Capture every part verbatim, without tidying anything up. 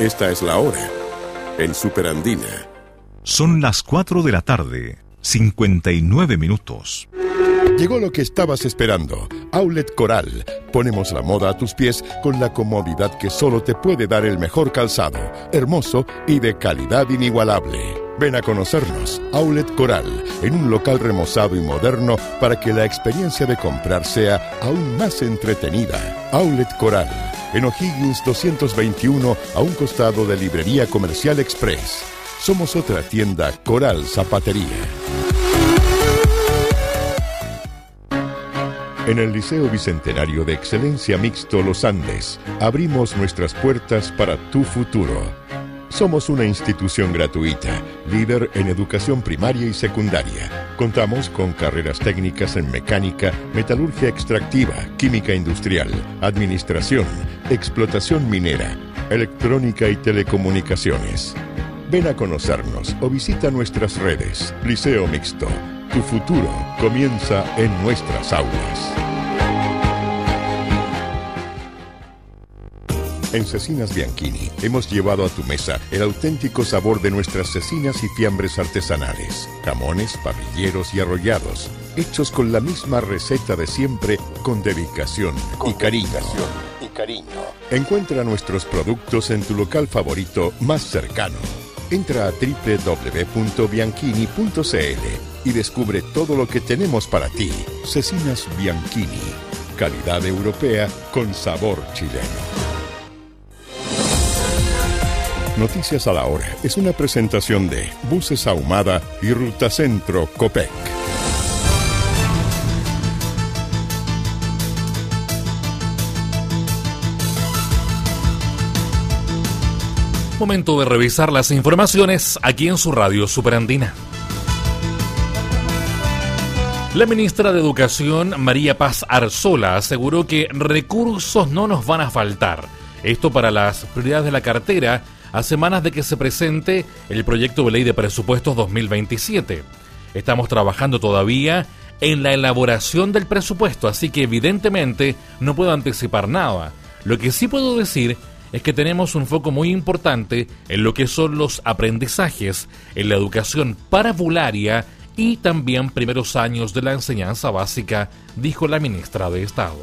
Esta es la hora en Superandina. Son las cuatro de la tarde, cincuenta y nueve minutos. Llegó lo que estabas esperando. Outlet Coral. Ponemos la moda a tus pies con la comodidad que solo te puede dar el mejor calzado, hermoso y de calidad inigualable. Ven a conocernos, Outlet Coral, en un local remozado y moderno para que la experiencia de comprar sea aún más entretenida. Outlet Coral, en O'Higgins doscientos veintiuno, a un costado de Librería Comercial Express. Somos otra tienda Coral Zapatería. En el Liceo Bicentenario de Excelencia Mixto Los Andes, abrimos nuestras puertas para tu futuro. Somos una institución gratuita, líder en educación primaria y secundaria. Contamos con carreras técnicas en mecánica, metalurgia extractiva, química industrial, administración, explotación minera, electrónica y telecomunicaciones. Ven a conocernos o visita nuestras redes. Liceo Mixto. Tu futuro comienza en nuestras aulas. En Cecinas Bianchini hemos llevado a tu mesa el auténtico sabor de nuestras cecinas y fiambres artesanales, jamones, parrilleros y arrollados, hechos con la misma receta de siempre, con dedicación, con y, cariño. dedicación y cariño. Encuentra nuestros productos en tu local favorito más cercano. Entra a doble u doble u doble u punto bianchini punto c l y descubre todo lo que tenemos para ti. Cecinas Bianchini, calidad europea con sabor chileno. Noticias a la Hora es una presentación de Buses Ahumada y Ruta Centro Copec. Momento de revisar las informaciones aquí en su radio Superandina. La ministra de Educación, María Paz Arzola, aseguró que recursos no nos van a faltar. Esto para las prioridades de la cartera a semanas de que se presente el proyecto de ley de presupuestos dos mil veintisiete. Estamos trabajando todavía en la elaboración del presupuesto, así que evidentemente no puedo anticipar nada. Lo que sí puedo decir es que tenemos un foco muy importante en lo que son los aprendizajes en la educación parvularia y también primeros años de la enseñanza básica, dijo la ministra de Estado.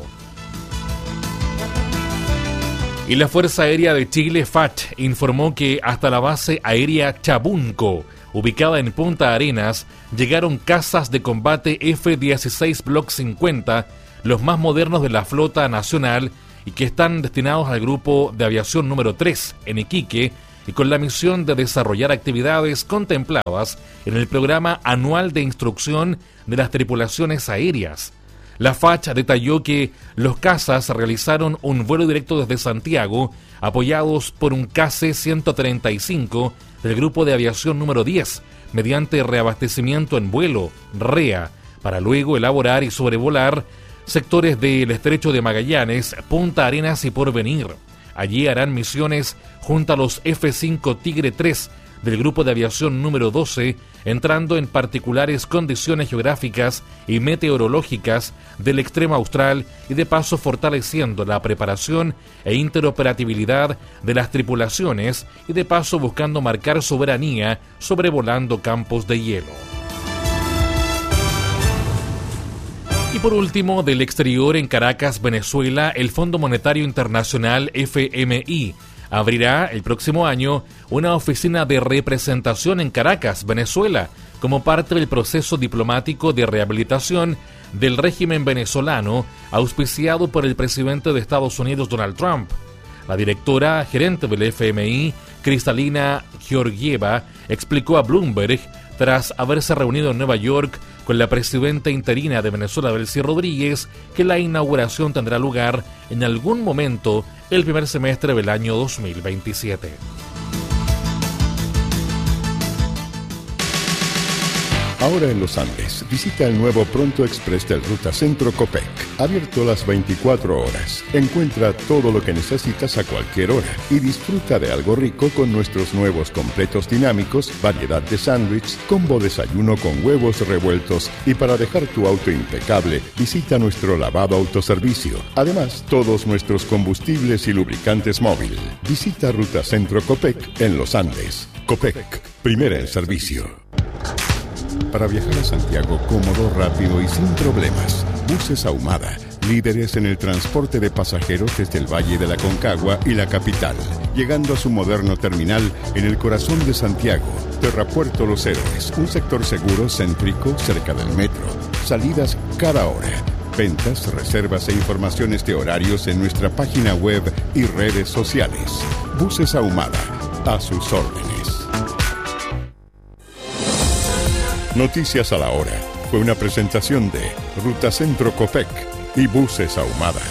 Y la Fuerza Aérea de Chile, F A C H, informó que hasta la base aérea Chabunco, ubicada en Punta Arenas, llegaron cazas de combate F dieciséis Block cincuenta, los más modernos de la flota nacional y que están destinados al Grupo de Aviación número tres en Iquique y con la misión de desarrollar actividades contempladas en el Programa Anual de Instrucción de las Tripulaciones Aéreas. La F A C H detalló que los cazas realizaron un vuelo directo desde Santiago, apoyados por un K C ciento treinta y cinco del Grupo de Aviación número diez, mediante reabastecimiento en vuelo, R E A, para luego elaborar y sobrevolar sectores del Estrecho de Magallanes, Punta Arenas y Porvenir. Allí harán misiones junto a los F cinco Tigre tres del Grupo de Aviación número doce, entrando en particulares condiciones geográficas y meteorológicas del extremo austral y de paso fortaleciendo la preparación e interoperabilidad de las tripulaciones y de paso buscando marcar soberanía sobrevolando campos de hielo. Y por último, del exterior en Caracas, Venezuela, el Fondo Monetario Internacional F M I abrirá el próximo año una oficina de representación en Caracas, Venezuela, como parte del proceso diplomático de rehabilitación del régimen venezolano auspiciado por el presidente de Estados Unidos, Donald Trump. La directora gerente del F M I, Cristalina Georgieva, explicó a Bloomberg, tras haberse reunido en Nueva York con la presidenta interina de Venezuela, Delcy Rodríguez, que la inauguración tendrá lugar en algún momento el primer semestre del año dos mil veintisiete. Ahora en Los Andes, visita el nuevo Pronto Express del Ruta Centro Copec. Abierto las veinticuatro horas. Encuentra todo lo que necesitas a cualquier hora y disfruta de algo rico con nuestros nuevos completos dinámicos, variedad de sándwich, combo desayuno con huevos revueltos y para dejar tu auto impecable, visita nuestro lavado autoservicio. Además, todos nuestros combustibles y lubricantes móvil. Visita Ruta Centro Copec en Los Andes. Copec, primera en servicio. Para viajar a Santiago cómodo, rápido y sin problemas, Buses Ahumada, líderes en el transporte de pasajeros desde el Valle de la Concagua y la capital, llegando a su moderno terminal en el corazón de Santiago, Terrapuerto Los Héroes, un sector seguro, céntrico, cerca del metro, salidas cada hora. Ventas, reservas e informaciones de horarios en nuestra página web y redes sociales. Buses Ahumada, a sus órdenes. Noticias a la hora. Fue una presentación de Ruta Centro Copec y Buses Ahumada.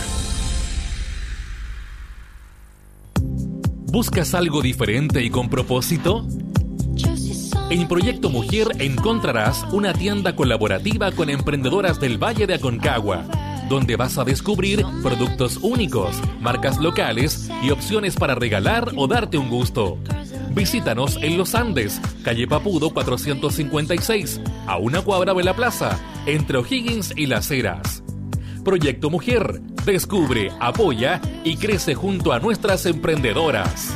¿Buscas algo diferente y con propósito? En Proyecto Mujer encontrarás una tienda colaborativa con emprendedoras del Valle de Aconcagua, donde vas a descubrir productos únicos, marcas locales y opciones para regalar o darte un gusto. Visítanos en Los Andes, calle Papudo cuatrocientos cincuenta y seis, a una cuadra de la plaza, entre O'Higgins y Las Heras. Proyecto Mujer, descubre, apoya y crece junto a nuestras emprendedoras.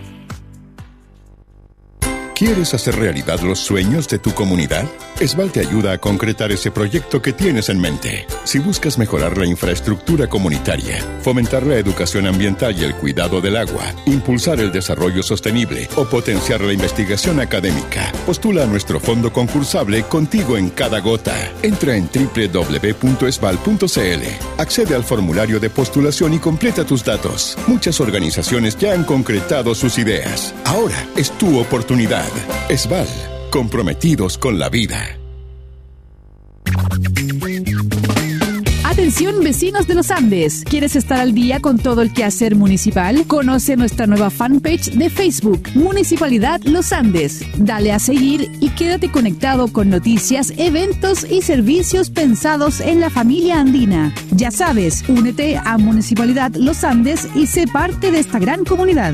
¿Quieres hacer realidad los sueños de tu comunidad? Esval te ayuda a concretar ese proyecto que tienes en mente. Si buscas mejorar la infraestructura comunitaria, fomentar la educación ambiental y el cuidado del agua, impulsar el desarrollo sostenible o potenciar la investigación académica, postula a nuestro fondo concursable Contigo en Cada Gota. Entra en doble u doble u doble u punto esval punto c l, accede al formulario de postulación y completa tus datos. Muchas organizaciones ya han concretado sus ideas. Ahora es tu oportunidad. Esval, comprometidos con la vida. Atención, vecinos de Los Andes. ¿Quieres estar al día con todo el quehacer municipal? Conoce nuestra nueva fanpage de Facebook, Municipalidad Los Andes. Dale a seguir y quédate conectado con noticias, eventos y servicios pensados en la familia andina. Ya sabes, únete a Municipalidad Los Andes y sé parte de esta gran comunidad.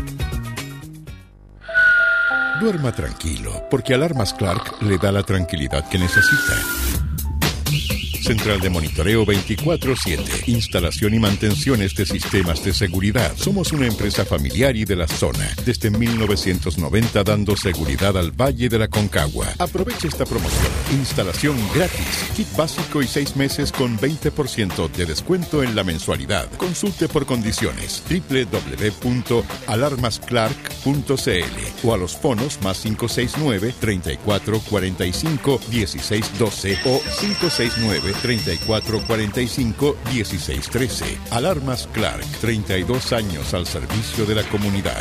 Duerma tranquilo, porque Alarmas Clark le da la tranquilidad que necesita. Central de monitoreo veinticuatro siete. Instalación y mantenciones de sistemas de seguridad. Somos una empresa familiar y de la zona. Desde mil novecientos noventa dando seguridad al Valle de la Concagua. Aproveche esta promoción. Instalación gratis. Kit básico y seis meses con veinte por ciento de descuento en la mensualidad. Consulte por condiciones. doble u doble u doble u punto alarmas clark punto c l o a los fonos más cinco seis nueve, treinta y cuatro cuarenta y cinco, dieciséis doce o cinco seis nueve, treinta y cuatro cuarenta y cinco, dieciséis trece. Alarmas Clark, treinta y dos años al servicio de la comunidad.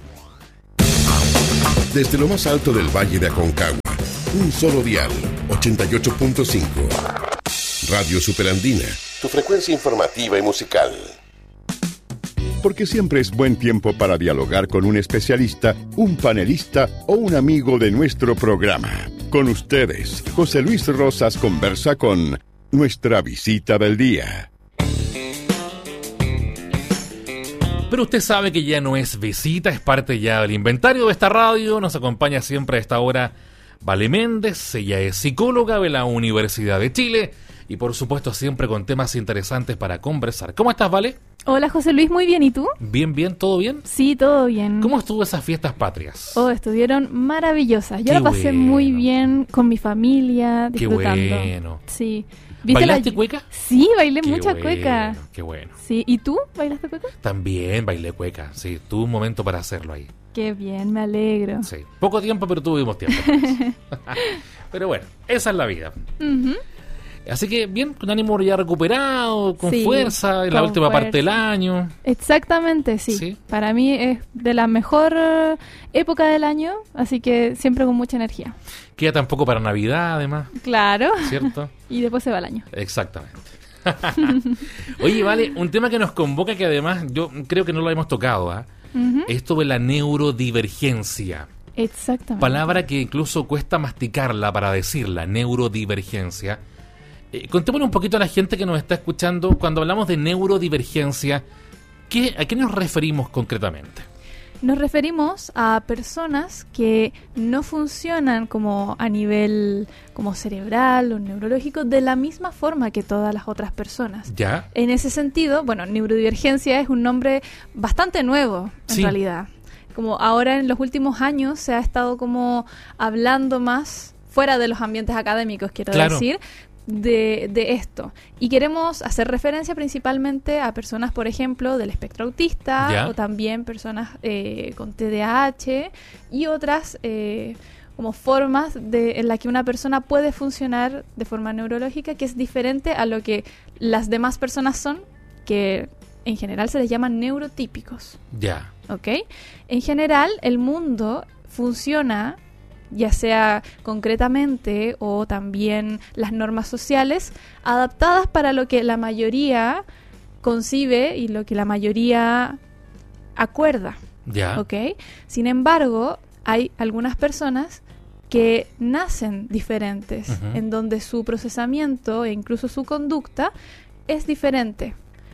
Desde lo más alto del Valle de Aconcagua, un solo dial, ochenta y ocho punto cinco. Radio Superandina, tu frecuencia informativa y musical. Porque siempre es buen tiempo para dialogar con un especialista, un panelista o un amigo de nuestro programa. Con ustedes, José Luis Rosas conversa con nuestra visita del día. Pero usted sabe que ya no es visita, es parte ya del inventario de esta radio. Nos acompaña siempre a esta hora Vale Méndez. Ella es psicóloga de la Universidad de Chile y por supuesto siempre con temas interesantes para conversar. ¿Cómo estás, Vale? Hola, José Luis, muy bien. ¿Y tú? Bien, bien, ¿todo bien? Sí, todo bien. ¿Cómo estuvo esas fiestas patrias? Oh, estuvieron maravillosas. Yo Qué la pasé bueno. muy bien con mi familia, Qué disfrutando. bueno. Sí. ¿Bailaste la... cueca? Sí, bailé Qué mucha bueno, cueca. Qué bueno. Sí, ¿y tú bailaste cueca? También bailé cueca, sí, tuve un momento para hacerlo ahí. Qué bien, me alegro. Sí, poco tiempo, pero tuvimos tiempo. Pero bueno, esa es la vida. Uh-huh. Así que bien, con ánimo ya recuperado, con Sí, fuerza, en la con última fuerza. parte del año. Exactamente, sí. Sí. Para mí es de la mejor eh, época del año, así que siempre con mucha energía. Queda tampoco para Navidad, además, Claro. ¿cierto? Y después se va el año. Exactamente. Oye, Vale, un tema que nos convoca que además yo creo que no lo hemos tocado, ¿ah? Uh-huh. Esto de la neurodivergencia. Exactamente. Palabra que incluso cuesta masticarla para decirla, neurodivergencia. Eh, contémosle un poquito a la gente que nos está escuchando, cuando hablamos de neurodivergencia, ¿qué, ¿a qué nos referimos concretamente? Nos referimos a personas que no funcionan como a nivel como cerebral o neurológico de la misma forma que todas las otras personas. ¿Ya? En ese sentido, bueno, neurodivergencia es un nombre bastante nuevo en Sí. realidad. Como ahora en los últimos años se ha estado como hablando más fuera de los ambientes académicos, quiero Claro. decir, de, de esto. Y queremos hacer referencia principalmente a personas, por ejemplo, del espectro autista, Ya. o también personas eh, con T D A H y otras eh, como formas de, en la que una persona puede funcionar de forma neurológica que es diferente a lo que las demás personas son, que en general se les llaman neurotípicos. Ya. ¿Ok? En general, el mundo funciona, ya sea concretamente o también las normas sociales, adaptadas para lo que la mayoría concibe y lo que la mayoría acuerda. Ya. ¿Ok? Sin embargo, hay algunas personas que nacen diferentes, Ujú. en donde su procesamiento e incluso su conducta es diferente.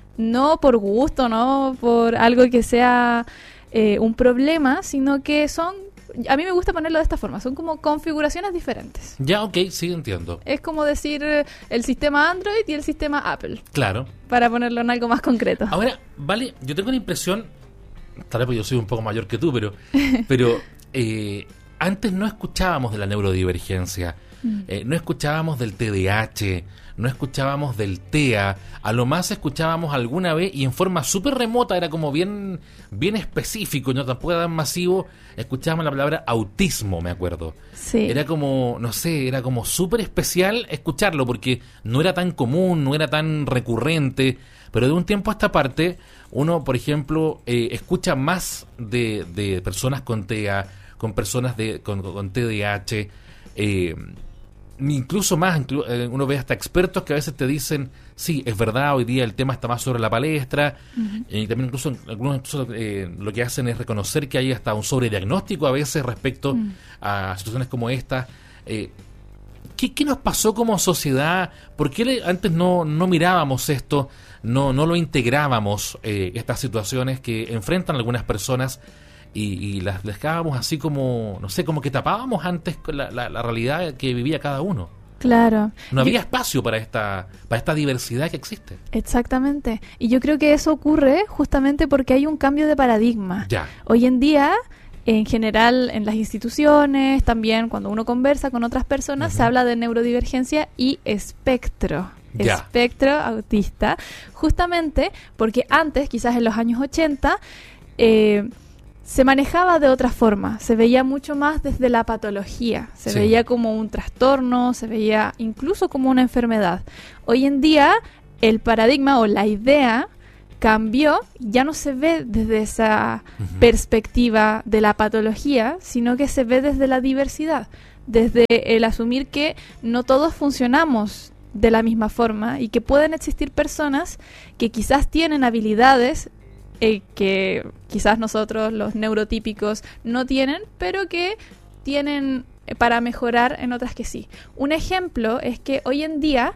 No por gusto, no por algo que sea eh, un problema, sino que son, a mí me gusta ponerlo de esta forma, son como configuraciones diferentes. Ya, ok, sí, entiendo. Es como decir eh, el sistema Android y el sistema Apple, Claro. para ponerlo en algo más concreto. Ahora, vale, yo tengo la impresión, tal vez porque yo soy un poco mayor que tú, pero, pero eh, antes no escuchábamos de la neurodivergencia, eh, no escuchábamos del T D A H, no escuchábamos del T E A, a lo más escuchábamos alguna vez y en forma súper remota, era como bien, bien específico, no tampoco era tan masivo, escuchábamos la palabra autismo, me acuerdo. Sí. Era como, no sé, era como súper especial escucharlo porque no era tan común, no era tan recurrente, pero de un tiempo a esta parte uno, por ejemplo, eh, escucha más de, de personas con T E A, con personas de, con, con T D A H, eh, incluso más, inclu- eh, uno ve hasta expertos que a veces te dicen, sí, es verdad, hoy día el tema está más sobre la palestra, uh-huh. y también incluso algunos incluso, eh, lo que hacen es reconocer que hay hasta un sobrediagnóstico a veces respecto uh-huh. a situaciones como esta. Eh, ¿qué, ¿Qué nos pasó como sociedad? ¿Por qué le, antes no, no mirábamos esto, no, no lo integrábamos, eh, estas situaciones que enfrentan algunas personas? Y, y las dejábamos así como, no sé, como que tapábamos antes la, la, la realidad que vivía cada uno. Claro. No había Yo, espacio para esta, para esta diversidad que existe. Exactamente. Y yo creo que eso ocurre justamente porque hay un cambio de paradigma. Ya. Hoy en día, en general, en las instituciones, también cuando uno conversa con otras personas, uh-huh. se habla de neurodivergencia y espectro. Ya. Espectro autista. Justamente porque antes, quizás en los años ochenta, eh, se manejaba de otra forma, se veía mucho más desde la patología, se sí. veía como un trastorno, se veía incluso como una enfermedad. Hoy en día el paradigma o la idea cambió, ya no se ve desde esa uh-huh. perspectiva de la patología, sino que se ve desde la diversidad, desde el asumir que no todos funcionamos de la misma forma y que pueden existir personas que quizás tienen habilidades Eh, que quizás nosotros los neurotípicos no tienen, pero que tienen para mejorar en otras que sí. Un ejemplo es que hoy en día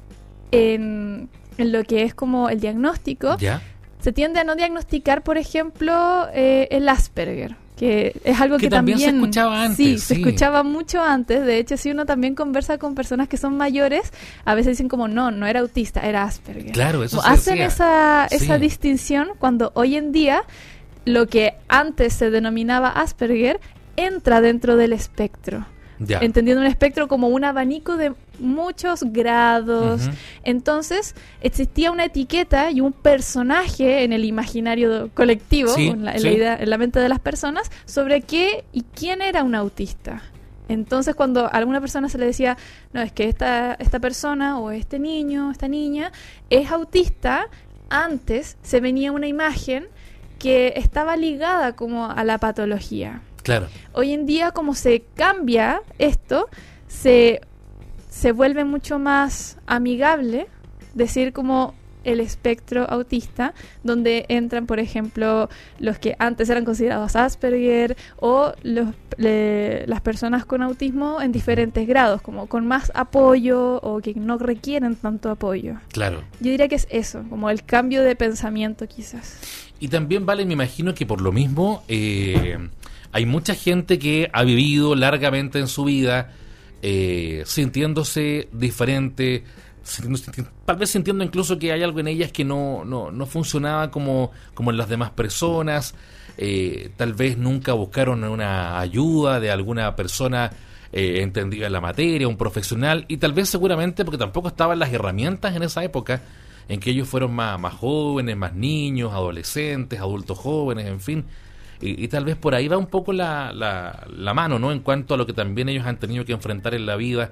en, en lo que es como el diagnóstico, ¿ya? Se tiende a no diagnosticar, por ejemplo, eh, el Asperger, que es algo que, que también, también se escuchaba antes. Sí, sí, se escuchaba mucho antes. De hecho, si uno también conversa con personas que son mayores, a veces dicen como, no, no era autista, era Asperger. Claro, eso se hacen decía. esa, esa sí. distinción cuando hoy en día lo que antes se denominaba Asperger entra dentro del espectro. Ya. Entendiendo un espectro como un abanico de muchos grados. Uh-huh. Entonces existía una etiqueta y un personaje en el imaginario colectivo, sí, en, la, en, sí. la idea, en la mente de las personas, sobre qué y quién era un autista. Entonces cuando a alguna persona se le decía, no, es que esta, esta persona o este niño, esta niña es autista, antes se venía una imagen que estaba ligada como a la patología. Claro. Hoy en día, como se cambia esto, se, se vuelve mucho más amigable decir como el espectro autista, donde entran, por ejemplo, los que antes eran considerados Asperger o los, le, las personas con autismo en diferentes grados, como con más apoyo o que no requieren tanto apoyo. Claro. Yo diría que es eso, como el cambio de pensamiento quizás. Y también, Vale, me imagino que por lo mismo eh, hay mucha gente que ha vivido largamente en su vida eh, sintiéndose diferente, sintiéndose, tal vez sintiendo incluso que hay algo en ellas que no, no, no funcionaba como, como en las demás personas, eh, tal vez nunca buscaron una ayuda de alguna persona eh, entendida en la materia, un profesional, y tal vez seguramente porque tampoco estaban las herramientas en esa época en que ellos fueron más, más jóvenes, más niños, adolescentes, adultos jóvenes, en fin. Y, y tal vez por ahí va un poco la, la, la mano, ¿no? En cuanto a lo que también ellos han tenido que enfrentar en la vida.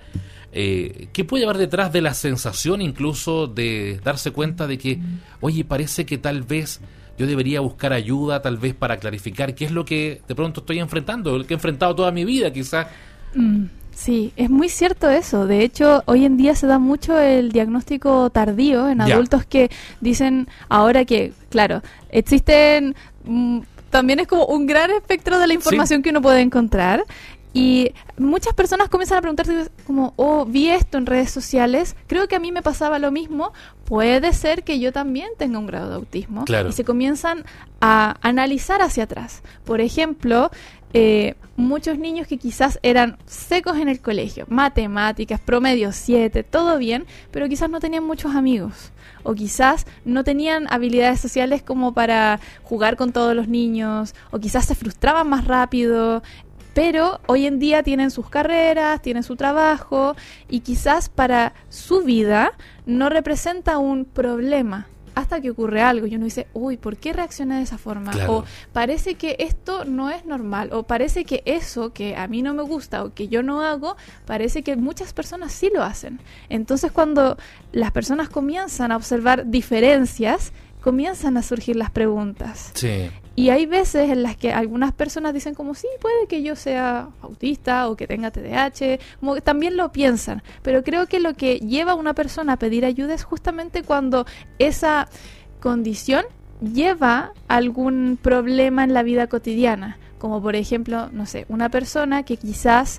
Eh, ¿Qué puede haber detrás de la sensación incluso de darse cuenta de que, oye, parece que tal vez yo debería buscar ayuda, tal vez para clarificar qué es lo que de pronto estoy enfrentando, el que he enfrentado toda mi vida, quizás? Mm. Sí, es muy cierto eso. De hecho, hoy en día se da mucho el diagnóstico tardío en Ya. adultos que dicen ahora que, claro, existen, mm, también es como un gran espectro de la información Sí. que uno puede encontrar. Y muchas personas comienzan a preguntarse como, oh, vi esto en redes sociales, creo que a mí me pasaba lo mismo, puede ser que yo también tenga un grado de autismo. Claro. Y se comienzan a analizar hacia atrás. Por ejemplo, eh, muchos niños que quizás eran secos en el colegio, matemáticas, promedio siete, todo bien, pero quizás no tenían muchos amigos. O quizás no tenían habilidades sociales como para jugar con todos los niños, o quizás se frustraban más rápido. Pero hoy en día tienen sus carreras, tienen su trabajo y quizás para su vida no representa un problema hasta que ocurre algo y uno dice, uy, ¿por qué reaccioné de esa forma? Claro. O parece que esto no es normal, o parece que eso que a mí no me gusta o que yo no hago, parece que muchas personas sí lo hacen. Entonces cuando las personas comienzan a observar diferencias, comienzan a surgir las preguntas. Sí. Y hay veces en las que algunas personas dicen como, sí, puede que yo sea autista o que tenga T D A H, como que también lo piensan, pero creo que lo que lleva a una persona a pedir ayuda es justamente cuando esa condición lleva algún problema en la vida cotidiana, como por ejemplo, no sé, una persona que quizás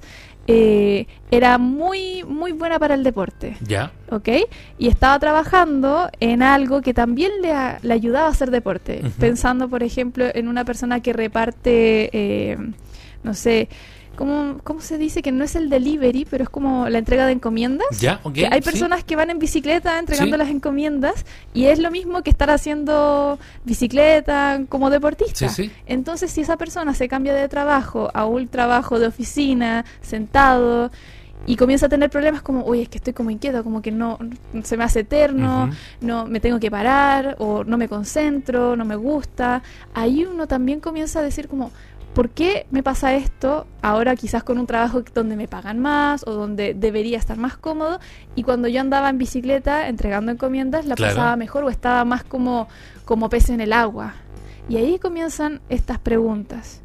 eh, era muy, muy buena para el deporte. Ya. ¿Ok? Y estaba trabajando en algo que también le, a- le ayudaba a hacer deporte. Ujú. Pensando, por ejemplo, en una persona que reparte, eh, no sé, ¿cómo, ¿cómo se dice? Que no es el delivery, pero es como la entrega de encomiendas. Ya, ok. Que hay sí. personas que van en bicicleta entregando Sí. las encomiendas y es lo mismo que estar haciendo bicicleta como deportista. Sí, sí. Entonces, si esa persona se cambia de trabajo a un trabajo de oficina, sentado, y comienza a tener problemas como, oye, es que estoy como inquieto, como que no, no- se me hace eterno, Ujú. no me tengo que parar, o no me concentro, no me gusta, ahí uno también comienza a decir como, ¿por qué me pasa esto ahora quizás con un trabajo donde me pagan más o donde debería estar más cómodo? Y cuando yo andaba en bicicleta entregando encomiendas la Claro. pasaba mejor o estaba más como, como pez en el agua. Y ahí comienzan estas preguntas.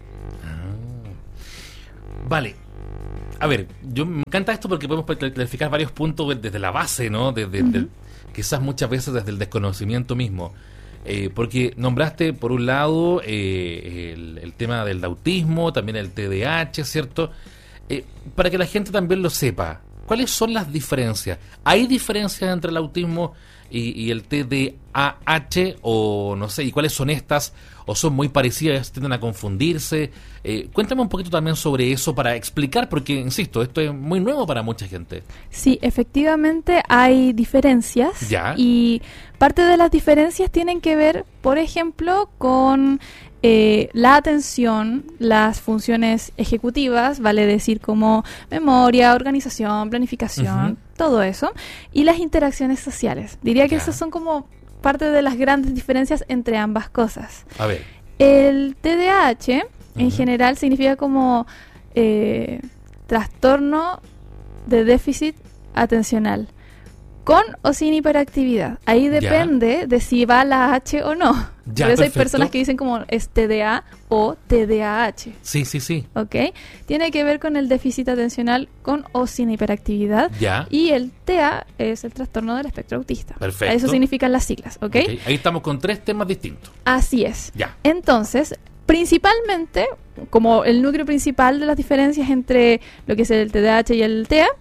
Ah. Vale. A ver, yo me encanta esto porque podemos clarificar varios puntos desde la base, ¿no? Desde, Ujú. del- quizás muchas veces desde el desconocimiento mismo. Eh, porque nombraste, por un lado, eh, el, el tema del autismo, también el T D A H, ¿cierto? Eh, para que la gente también lo sepa, ¿cuáles son las diferencias? ¿Hay diferencias entre el autismo y, y el T D A H? O no sé, ¿y cuáles son estas? ¿O son muy parecidas, tienden a confundirse? Eh, cuéntame un poquito también sobre eso para explicar, porque, insisto, esto es muy nuevo para mucha gente. Sí, efectivamente hay diferencias. Ya. Y parte de las diferencias tienen que ver, por ejemplo, con eh, la atención, las funciones ejecutivas, vale decir como memoria, organización, planificación, Ujú. todo eso, y las interacciones sociales. Diría que Ya. esas son como parte de las grandes diferencias entre ambas cosas. A ver. El T D A H en Ujú. general significa como eh, trastorno de déficit atencional. con o sin hiperactividad. Ahí depende ya. de si va la H o no. Ya, Por eso perfecto. hay personas que dicen como es T D A o T D A H. Sí, sí, sí. ¿Ok? Tiene que ver con el déficit atencional con o sin hiperactividad. Ya. Y el T A es el trastorno del espectro autista. Perfecto. Eso significan las siglas, ¿ok? okay. Ahí estamos con tres temas distintos. Así es. Ya. Entonces, principalmente, como el núcleo principal de las diferencias entre lo que es el T D A H y el T A,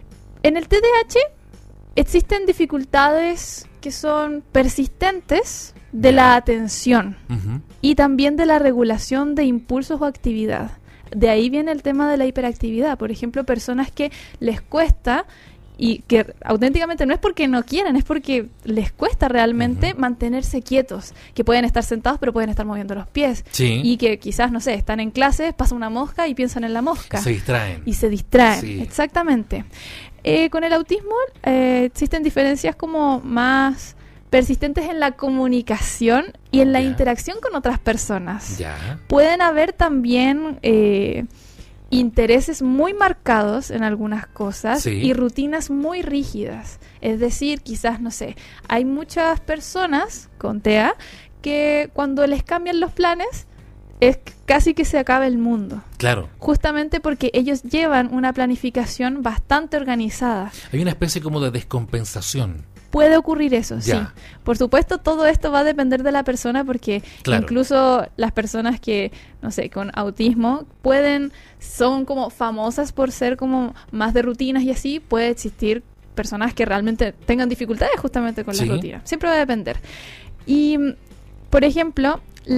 en el T D A H existen dificultades que son persistentes de Ya. la atención Uh-huh. y también de la regulación de impulsos o actividad. De ahí viene el tema de la hiperactividad. Por ejemplo, personas que les cuesta y que auténticamente no es porque no quieren, es porque les cuesta realmente Uh-huh. mantenerse quietos, que pueden estar sentados pero pueden estar moviendo los pies Sí. y que quizás, no sé, están en clases, pasa una mosca y piensan en la mosca. Se distraen. Y se distraen, Sí. exactamente. Eh, con el autismo eh, existen diferencias como más persistentes en la comunicación y en la Ya. interacción con otras personas. Ya. Pueden haber también eh, intereses muy marcados en algunas cosas Sí. y rutinas muy rígidas. Es decir, quizás, no sé, hay muchas personas con T A que cuando les cambian los planes es casi que se acaba el mundo. Claro. Justamente porque ellos llevan una planificación bastante organizada. Hay una especie como de descompensación. Puede ocurrir eso, Ya. sí. Por supuesto, todo esto va a depender de la persona porque Claro. incluso las personas que, no sé, con autismo pueden, son como famosas por ser como más de rutinas y así, puede existir personas que realmente tengan dificultades justamente con Sí. las rutinas. Siempre va a depender. Y, por ejemplo,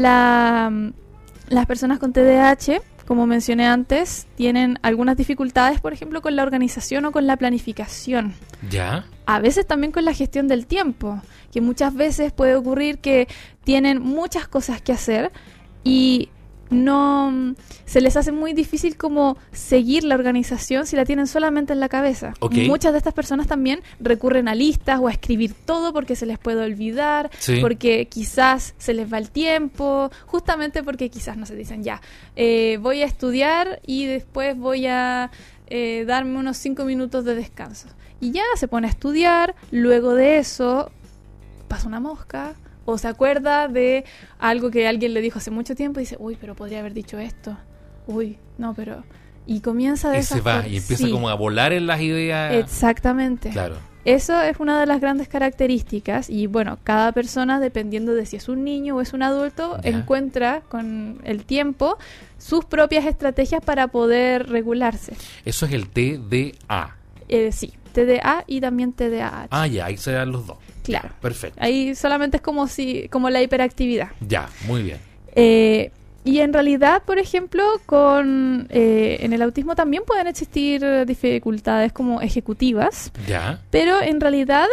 la, las personas con T D A H, como mencioné antes, tienen algunas dificultades, por ejemplo, con la organización o con la planificación. Ya. A veces también con la gestión del tiempo, que muchas veces puede ocurrir que tienen muchas cosas que hacer y no mm, se les hace muy difícil como seguir la organización si la tienen solamente en la cabeza. Ok. Muchas de estas personas también recurren a listas o a escribir todo porque se les puede olvidar, Sí. porque quizás se les va el tiempo, justamente porque quizás no se dicen ya, eh, voy a estudiar y después voy a eh, darme unos cinco minutos de descanso. Y ya se pone a estudiar, luego de eso pasa una mosca o se acuerda de algo que alguien le dijo hace mucho tiempo y dice, uy, pero podría haber dicho esto, uy, no, pero... Y comienza de Y esa se va forma. y empieza Sí, como a volar en las ideas. exactamente. Claro. Eso es una de las grandes características y bueno, cada persona, dependiendo de si es un niño o es un adulto, Ya. encuentra con el tiempo sus propias estrategias para poder regularse. Eso es el T D A. Eh, sí, T D A y también T D A H. Ah, ya, ahí se dan los dos. Claro. Ya, perfecto. Ahí solamente es como si, como la hiperactividad. Ya, muy bien. Eh, y en realidad, por ejemplo, con eh, en el autismo también pueden existir eh, dificultades como ejecutivas, Ya. pero en realidad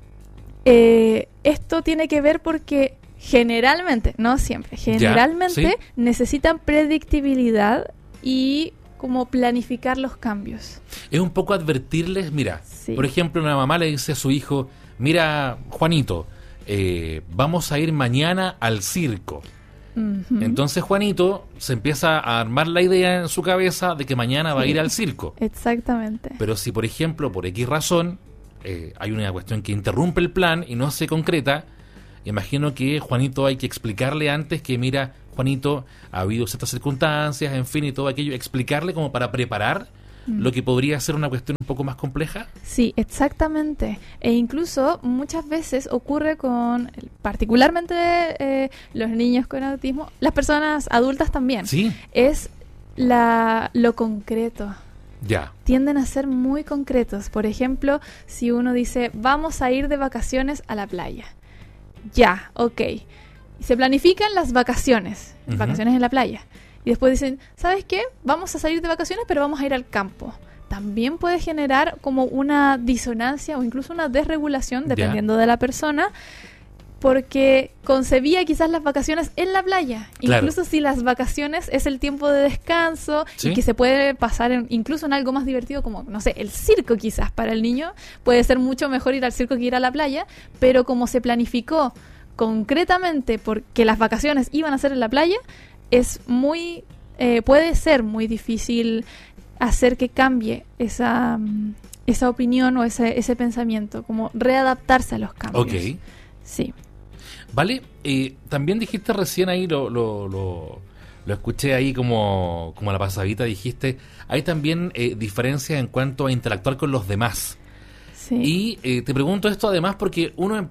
eh, esto tiene que ver porque generalmente, no siempre, generalmente sí. necesitan predictibilidad y como planificar los cambios. Es un poco advertirles, mira, Sí. por ejemplo, una mamá le dice a su hijo, mira, Juanito, eh, vamos a ir mañana al circo. Ujú. Entonces Juanito se empieza a armar la idea en su cabeza de que mañana va a Sí. ir al circo. Exactamente. Pero si, por ejemplo, por X razón, eh, hay una cuestión que interrumpe el plan y no se concreta, imagino que Juanito hay que explicarle antes que, mira, Juanito, ha habido ciertas circunstancias, en fin, y todo aquello, explicarle como para preparar Mm. lo que podría ser una cuestión un poco más compleja. Sí, exactamente. E incluso muchas veces ocurre con, particularmente eh, los niños con autismo, las personas adultas también, Sí, es la, lo concreto. ya, Tienden a ser muy concretos. Por ejemplo, si uno dice, vamos a ir de vacaciones a la playa. Ya, ok. Y se planifican las vacaciones, Ujú. vacaciones en la playa. Y después dicen, ¿sabes qué? Vamos a salir de vacaciones, pero vamos a ir al campo. También puede generar como una disonancia o incluso una desregulación, Ya. dependiendo de la persona, porque concebía quizás las vacaciones en la playa. Claro. Incluso si las vacaciones es el tiempo de descanso Sí. y que se puede pasar en, incluso en algo más divertido como, no sé, el circo quizás para el niño. Puede ser mucho mejor ir al circo que ir a la playa, pero como se planificó concretamente porque las vacaciones iban a ser en la playa, es muy, eh, puede ser muy difícil hacer que cambie esa, mm, esa opinión o ese, ese pensamiento, como readaptarse a los cambios. Ok. Sí. Vale, eh, también dijiste recién ahí, lo, lo, lo, lo escuché ahí como, como a la pasadita, dijiste, hay también eh, diferencias en cuanto a interactuar con los demás. Sí. Y eh, te pregunto esto además porque uno,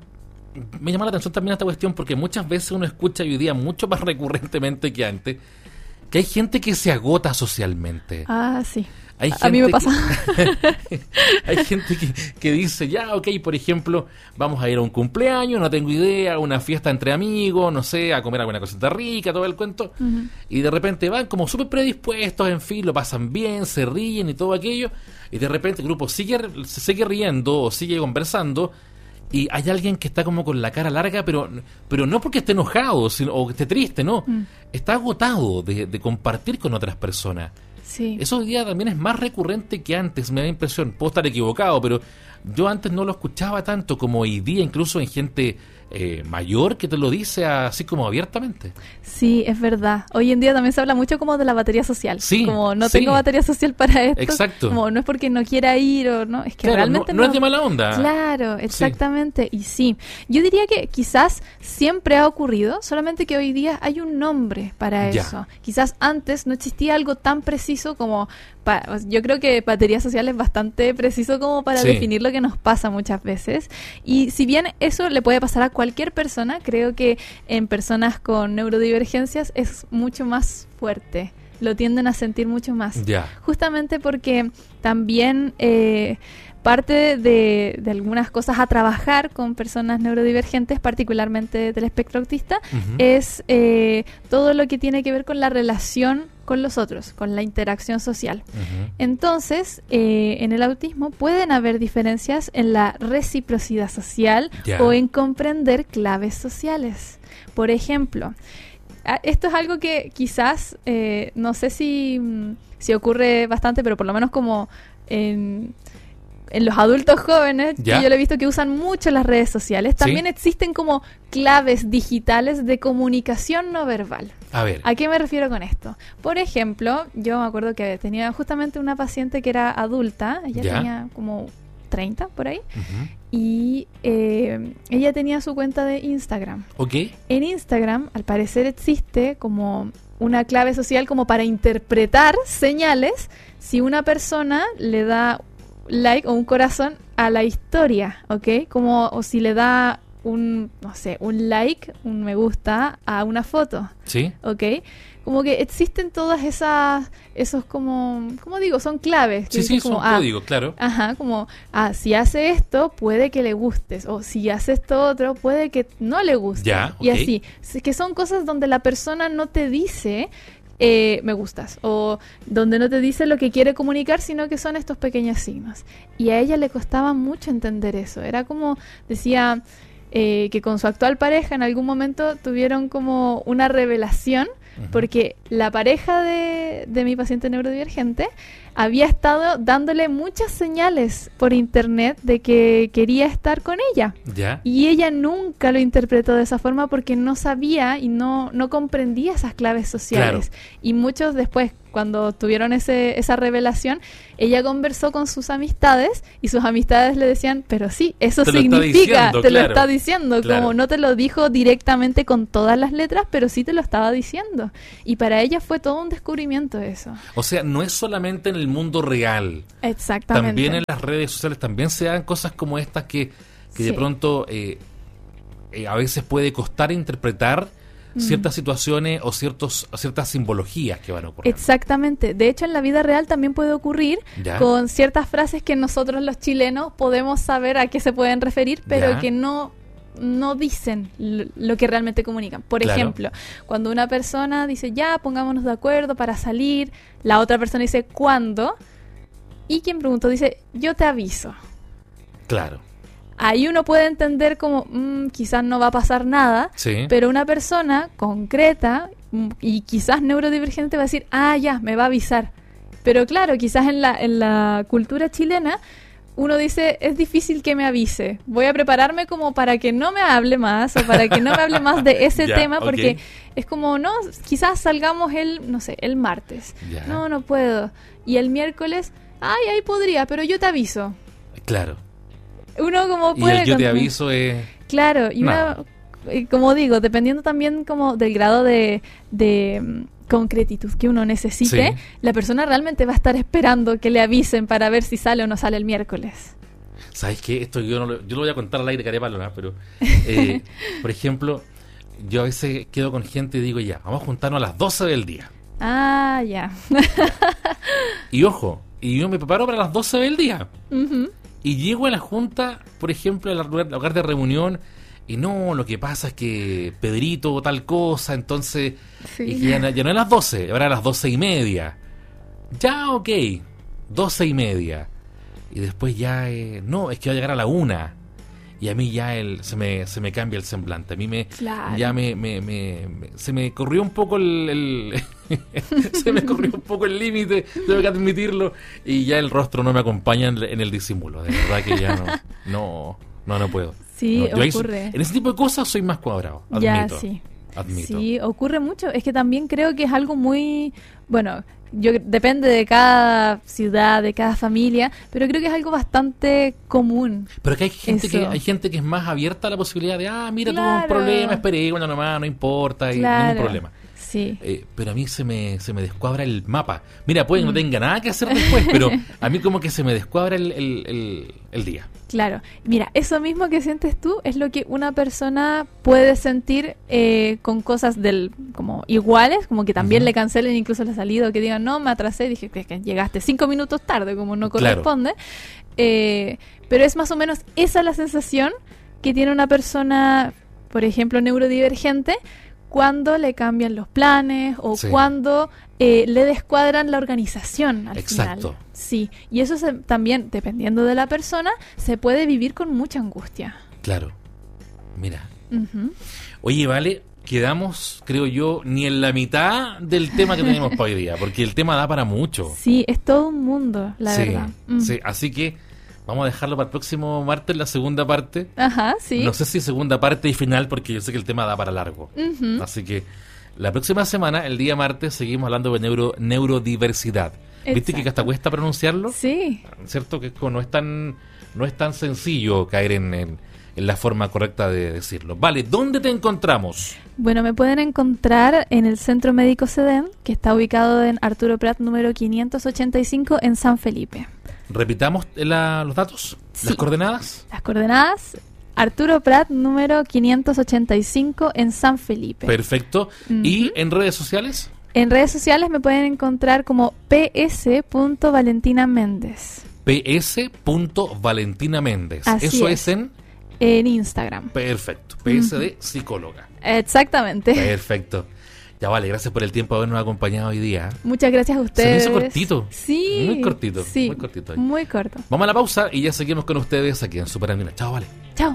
me llama la atención también esta cuestión porque muchas veces uno escucha hoy día mucho más recurrentemente que antes, que hay gente que se agota socialmente. Ah, sí. Hay a mí me pasa. Que, hay gente que, que dice, ya, ok, por ejemplo, vamos a ir a un cumpleaños, no tengo idea, una fiesta entre amigos, no sé, a comer alguna cosita rica, todo el cuento, uh-huh. y de repente van como súper predispuestos, en fin, lo pasan bien, se ríen y todo aquello, y de repente el grupo sigue, se sigue riendo o sigue conversando, y hay alguien que está como con la cara larga, pero pero no porque esté enojado sino, o que esté triste, no, mm. está agotado de, de compartir con otras personas. Sí. Eso hoy día también es más recurrente que antes, me da la impresión, puedo estar equivocado, pero yo antes no lo escuchaba tanto como hoy día, incluso en gente eh, mayor que te lo dice así como abiertamente. Sí, es verdad. Hoy en día también se habla mucho como de la batería social. Sí, como no sí. tengo batería social para esto. Exacto. Como no es porque no quiera ir o no, es que claro, realmente no, no. no es de mala onda. Claro, exactamente. Sí. Y sí, yo diría que quizás siempre ha ocurrido, solamente que hoy día hay un nombre para ya. eso. Quizás antes no existía algo tan preciso como... Pa, yo creo que batería social es bastante preciso como para sí. definir lo que nos pasa muchas veces. Y si bien eso le puede pasar a cualquier persona, creo que en personas con neurodivergencias es mucho más fuerte. Lo tienden a sentir mucho más. Yeah. Justamente porque también eh, parte de, de algunas cosas a trabajar con personas neurodivergentes, particularmente del espectro autista, uh-huh. es eh, todo lo que tiene que ver con la relación con los otros, con la interacción social. Uh-huh. Entonces, eh, en el autismo pueden haber diferencias en la reciprocidad social yeah. o en comprender claves sociales. Por ejemplo, esto es algo que quizás, eh, no sé si, si ocurre bastante, pero por lo menos como en... en los adultos jóvenes, ¿ya? Yo lo he visto que usan mucho las redes sociales. También ¿sí? existen como claves digitales de comunicación no verbal. A ver. ¿A qué me refiero con esto? Por ejemplo, yo me acuerdo que tenía justamente una paciente que era adulta. Ella ¿ya? tenía como treinta, por ahí. Uh-huh. Y eh, ella tenía su cuenta de Instagram. Ok. En Instagram, al parecer, existe como una clave social como para interpretar señales si una persona le da like o un corazón a la historia, ¿ok? Como o si le da un, no sé, un like, un me gusta a una foto. Sí. ¿Ok? Como que existen todas esas, esos como, ¿cómo digo? Son claves. Sí, sí, como, son ah, códigos, claro. Ajá, como, ah, si hace esto, puede que le gustes. O si hace esto otro, puede que no le guste. Ya, y okay. así. Que son cosas donde la persona no te dice... Eh, me gustas, o donde no te dice lo que quiere comunicar, sino que son estos pequeños signos. Y a ella le costaba mucho entender eso. Era como, decía, eh, que con su actual pareja en algún momento tuvieron como una revelación, uh-huh. porque la pareja de, de mi paciente neurodivergente había estado dándole muchas señales por internet de que quería estar con ella. ¿Ya? Y ella nunca lo interpretó de esa forma porque no sabía y no, no comprendía esas claves sociales. Claro. Y muchos después, cuando tuvieron ese, esa revelación, ella conversó con sus amistades y sus amistades le decían, pero sí, eso te significa, lo diciendo, te claro. lo está diciendo, claro. como no te lo dijo directamente con todas las letras, pero sí te lo estaba diciendo. Y para ella fue todo un descubrimiento eso. O sea, no es solamente en el mundo real. Exactamente. También en las redes sociales también se dan cosas como estas que, que sí. de pronto eh, eh, a veces puede costar interpretar ciertas situaciones o ciertos ciertas simbologías que van a ocurrir. Exactamente. De hecho, en la vida real también puede ocurrir ¿ya? Con ciertas frases que nosotros los chilenos podemos saber a qué se pueden referir, pero ¿ya? Que no no dicen lo que realmente comunican. Por claro. ejemplo, cuando una persona dice, ya, pongámonos de acuerdo para salir, la otra persona dice, ¿cuándo? Y quien preguntó dice, yo te aviso. Claro. Ahí uno puede entender como, mmm, quizás no va a pasar nada, sí. pero una persona concreta y quizás neurodivergente va a decir, ah, ya, me va a avisar. Pero claro, quizás en la, en la cultura chilena uno dice, es difícil que me avise, voy a prepararme como para que no me hable más o para que no me hable más de ese ya, tema, porque okay. es como, no, quizás salgamos el, no sé, el martes. Ya. No, no puedo. Y el miércoles... ay, ahí podría, pero yo te aviso. Claro. Uno como Y puede... el yo te con- aviso es... Claro, y Nada. una, y como digo, dependiendo también como del grado de, de mm, concretitud que uno necesite, Sí. la persona realmente va a estar esperando que le avisen para ver si sale o no sale el miércoles. ¿Sabes qué? Esto yo, no lo, yo lo voy a contar al aire, carepalo, ¿no? Pero, eh, por ejemplo, yo a veces quedo con gente y digo, ya, vamos a juntarnos a las doce del día. Ah, ya. Y ojo, y yo me preparo para las doce del día. Ujú. Y llego a la junta, por ejemplo, al lugar, al lugar de reunión, y no, lo que pasa es que Pedrito tal cosa, entonces, Sí. y que ya, no- ya no es las doce, ahora a las doce y media. Ya, ok, doce y media. Y después ya, eh, no, es que va a llegar a la una. Y a mí ya el, se, me, se me cambia el semblante. A mí me, Claro. ya me, me, me- me- se me corrió un poco el, el- se me corrió un poco el límite, tengo que admitirlo, y ya el rostro no me acompaña en, en el disimulo. De verdad que ya no, no, no, no puedo. Sí, No, yo ahí- ocurre. en ese tipo de cosas soy más cuadrado, Ya, admito. sí. Admito. Sí, ocurre mucho. Es que también creo que es algo muy... Bueno, yo depende de cada ciudad, de cada familia, pero creo que es algo bastante común. Pero que hay gente Eso. que hay gente que es más abierta a la posibilidad de, ah, mira, tuve Claro. un problema, esperé, bueno, nomás, no importa, y Claro. ningún problema. Sí. Eh, pero a mí se me, se me descuadra el mapa. Mira, puede que Mm. no tenga nada que hacer después, pero a mí como que se me descuadra el, el, el, el día. Claro, mira, eso mismo que sientes tú es lo que una persona puede sentir eh, con cosas del como iguales, como que también Ujú. le cancelen incluso la salida o que digan, no, me atrasé, dije que, que llegaste cinco minutos tarde, como no Claro. corresponde. Eh, pero es más o menos esa la sensación que tiene una persona, por ejemplo, neurodivergente, cuando le cambian los planes o Sí. cuando eh, le descuadran la organización al Exacto. final. Sí, y eso se- también, dependiendo de la persona, se puede vivir con mucha angustia. Claro. Mira. Ujú. Oye, vale, quedamos, creo yo, ni en la mitad del tema que tenemos para hoy día, porque el tema da para mucho. Sí, es todo un mundo, la sí, verdad. Mm. sí, así que vamos a dejarlo para el próximo martes, la segunda parte. Ajá, sí. No sé si segunda parte y final, porque yo sé que el tema da para largo. Ujú. Así que la próxima semana, el día martes, seguimos hablando de neuro, neurodiversidad. ¿Viste que Exacto. hasta cuesta pronunciarlo? Sí, ¿Cierto? Que es como no es tan, no es tan sencillo caer en, en- en la forma correcta de decirlo. Vale, ¿dónde te encontramos? bueno, me pueden encontrar en el Centro Médico SEDEN, que está ubicado en Arturo Prat número quinientos ochenta y cinco en San Felipe. Repitamos la- los datos, Sí. las coordenadas. Las coordenadas, Arturo Prat número quinientos ochenta y cinco en San Felipe. Perfecto. ¿Y en redes sociales? En redes sociales me pueden encontrar como p s punto valentina méndez P S punto Valentina Méndez. Así Eso es. es en... en Instagram. Perfecto. P S de psicóloga. Exactamente. Perfecto. Ya vale, gracias por el tiempo de habernos acompañado hoy día. Muchas gracias a Se me ustedes. hizo cortito. Sí. Muy cortito, Sí. muy cortito hoy. Muy corto. Vamos a la pausa y ya seguimos con ustedes aquí en Super Andina. Chao, vale. Chao.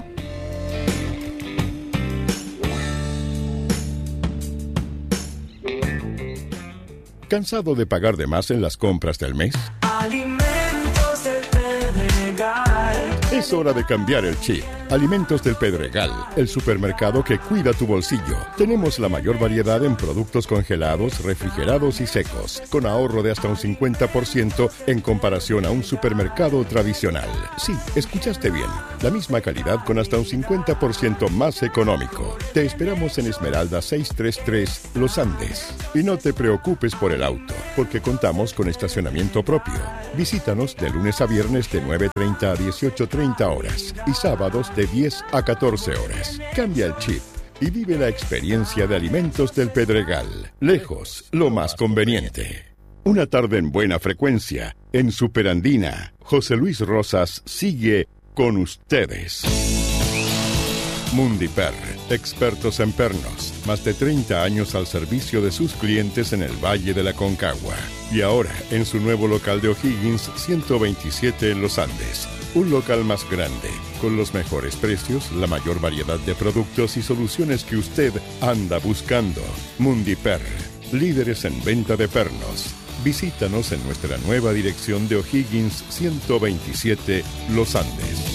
¿Cansado de pagar de más en las compras del mes? Alimentos del Pedregal. Es hora de cambiar el chip. Alimentos del Pedregal, el supermercado que cuida tu bolsillo. Tenemos la mayor variedad en productos congelados, refrigerados y secos, con ahorro de hasta un cincuenta por ciento en comparación a un supermercado tradicional. Sí, escuchaste bien. La misma calidad con hasta un cincuenta por ciento más económico. Te esperamos en Esmeralda seiscientos treinta y tres, Los Andes. Y no te preocupes por el auto, porque contamos con estacionamiento propio. Visítanos de lunes a viernes de nueve treinta a dieciocho treinta horas y sábados de diez a catorce horas. Cambia el chip y vive la experiencia de Alimentos del Pedregal. Lejos, lo más conveniente. Una tarde en buena frecuencia, en Superandina. José Luis Rosas sigue con ustedes. Mundiper, expertos en pernos, más de treinta años al servicio de sus clientes en el Valle de la Concagua. Y ahora en su nuevo local de O'Higgins ciento veintisiete en Los Andes. Un local más grande, con los mejores precios, la mayor variedad de productos y soluciones que usted anda buscando. Mundiper, líderes en venta de pernos. Visítanos en nuestra nueva dirección de O'Higgins ciento veintisiete, Los Andes.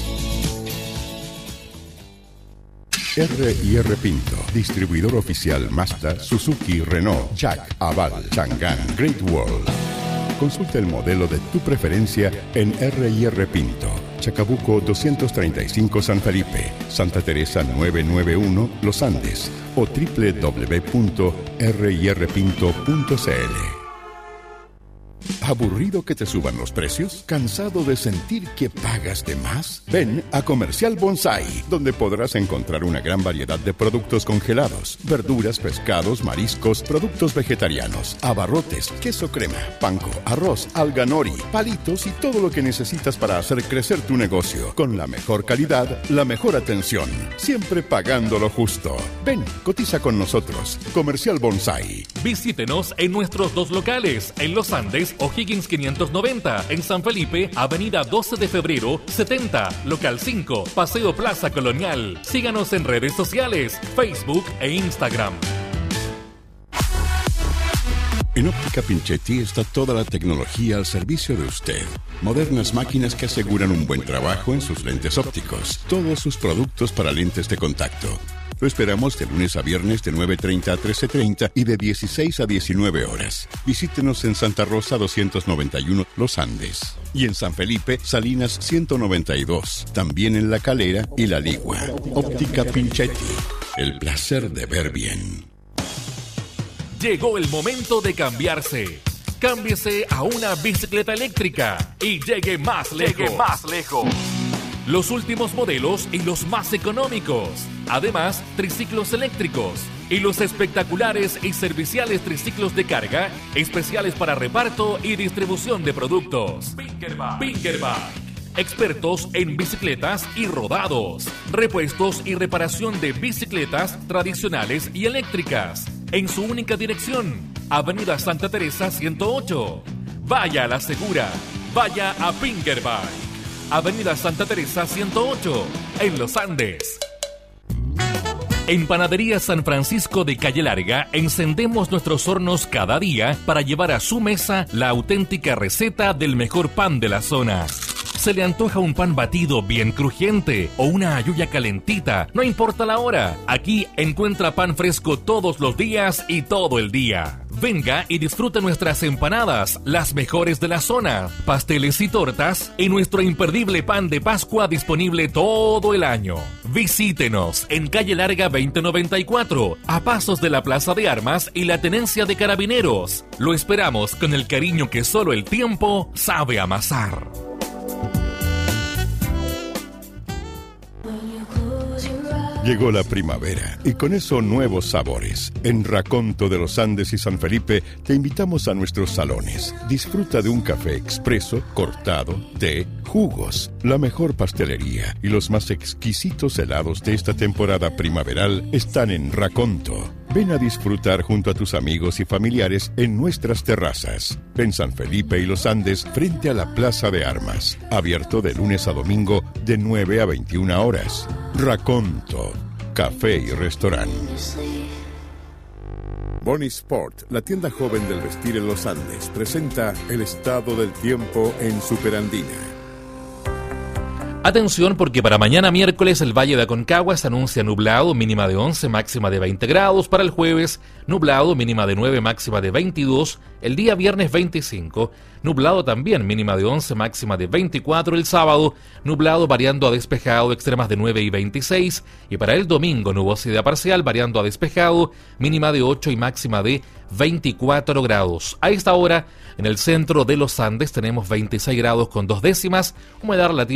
R y R Pinto, distribuidor oficial Mazda, Suzuki, Renault, Jack, Aval, Chang'an, Great Wall. Consulta el modelo de tu preferencia en R y R Pinto, Chacabuco doscientos treinta y cinco San Felipe, Santa Teresa novecientos noventa y uno Los Andes o doble u doble u doble u punto r y r pinto punto c l. ¿Aburrido que te suban los precios? ¿Cansado de sentir que pagas de más? Ven a Comercial Bonsai, donde podrás encontrar una gran variedad de productos congelados, verduras, pescados, mariscos, productos vegetarianos, abarrotes, queso crema, panko, arroz, alga nori, palitos y todo lo que necesitas para hacer crecer tu negocio. Con la mejor calidad, la mejor atención, siempre pagando lo justo. Ven, cotiza con nosotros. Comercial Bonsai. Visítenos en nuestros dos locales, en Los Andes, O'Higgins quinientos noventa, en San Felipe, Avenida doce de febrero, setenta, Local cinco, Paseo Plaza Colonial. Síganos en redes sociales, Facebook e Instagram. En Óptica Pinchetti está toda la tecnología al servicio de usted. Modernas máquinas que aseguran un buen trabajo en sus lentes ópticos. Todos sus productos para lentes de contacto. Lo esperamos de lunes a viernes de nueve treinta a trece treinta y de dieciséis a diecinueve horas. Visítenos en Santa Rosa doscientos noventa y uno Los Andes. Y en San Felipe, Salinas ciento noventa y dos. También en La Calera y La Ligua. Óptica Pinchetti. El placer de ver bien. Llegó el momento de cambiarse. Cámbiese a una bicicleta eléctrica y llegue más lejos. Llegue más lejos. Los últimos modelos y los más económicos. Además, triciclos eléctricos y los espectaculares y serviciales triciclos de carga, especiales para reparto y distribución de productos. Pinkerbike. Pinkerbike. Expertos en bicicletas y rodados, repuestos y reparación de bicicletas tradicionales y eléctricas. En su única dirección, Avenida Santa Teresa ciento ocho. Vaya a la segura, vaya a Pinkerbike. Avenida Santa Teresa ciento ocho, en Los Andes. En Panadería San Francisco de Calle Larga, encendemos nuestros hornos cada día para llevar a su mesa la auténtica receta del mejor pan de la zona. ¿Se le antoja un pan batido bien crujiente o una hallilla calentita? No importa la hora, aquí encuentra pan fresco todos los días y todo el día. Venga y disfrute nuestras empanadas, las mejores de la zona, pasteles y tortas y nuestro imperdible pan de Pascua disponible todo el año. Visítenos en Calle Larga veinte noventa y cuatro, a pasos de la Plaza de Armas y la Tenencia de Carabineros. Lo esperamos con el cariño que solo el tiempo sabe amasar. Llegó la primavera y con eso nuevos sabores. En Raconto de los Andes y San Felipe te invitamos a nuestros salones. Disfruta de un café expreso, cortado, té, jugos, la mejor pastelería y los más exquisitos helados de esta temporada primaveral están en Raconto. Ven a disfrutar junto a tus amigos y familiares en nuestras terrazas. En San Felipe y Los Andes, frente a la Plaza de Armas. Abierto de lunes a domingo de nueve a veintiuna horas. Raconto, café y restaurante. Bonnie Sport, la tienda joven del vestir en Los Andes, presenta el estado del tiempo en Superandina. Atención porque para mañana miércoles el Valle de Aconcagua se anuncia nublado, mínima de once, máxima de veinte grados. Para el jueves, nublado, mínima de nueve, máxima de veintidós. El día viernes veinticinco, nublado también, mínima de once, máxima de veinticuatro. El sábado, nublado variando a despejado, extremas de nueve y veintiséis. Y para el domingo, nubosidad parcial variando a despejado, mínima de ocho y máxima de veinticuatro grados. A esta hora, en el centro de los Andes tenemos veintiséis grados con dos décimas, humedad relativa